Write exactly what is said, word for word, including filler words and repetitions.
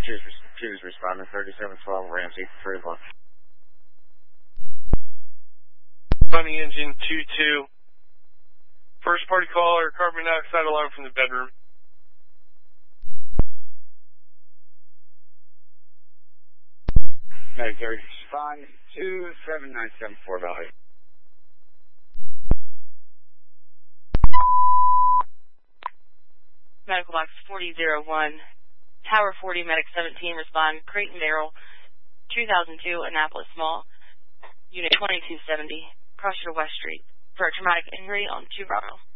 Choose, choose responding thirty-seven twelve Ramsey, three o'clock. Funny engine two two. First party caller, carbon dioxide alarm from the bedroom. nine thirty, respond two seven nine seven four Valley. Medical box forty oh one. Tower forty, Medic seventeen, respond, Creighton Darrell, two thousand two, Annapolis Mall, Unit twenty-two seventy, Crusher West Street, for a traumatic injury on two Bravo.